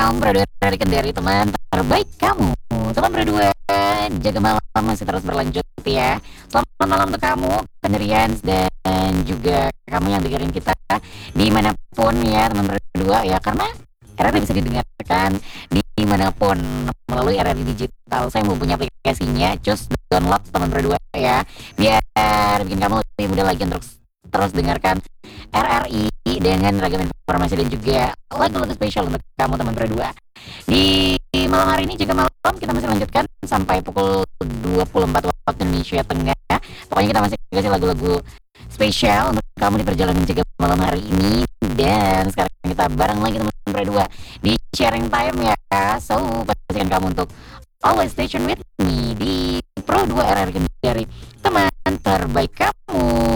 malam Pro 2 dari Kendari, teman terbaik kamu. Teman Pro 2, jaga malam masih terus berlanjut ya. Selamat malam untuk kamu, Kendarians, dan juga kamu yang dengerin kita dimanapun ya, teman Pro 2 ya. Karena RRI bisa didengarkan dimanapun melalui RRI Digital. Saya mau punya aplikasinya, just download teman Pro 2 ya. Biar bikin kamu lebih mudah lagi untuk terus dengarkan RRI dengan ragam informasi dan juga lagu-lagu spesial untuk kamu teman Pro 2. Di malam hari ini juga malam kita masih lanjutkan sampai pukul 24 waktu Indonesia Tengah. Pokoknya kita masih kasih lagu-lagu spesial untuk kamu di perjalanan juga malam hari ini. Dan sekarang kita bareng lagi teman Pro 2 di sharing time ya. So pastikan kamu untuk always station with me di Pro 2 RRI dari teman terbaik kamu.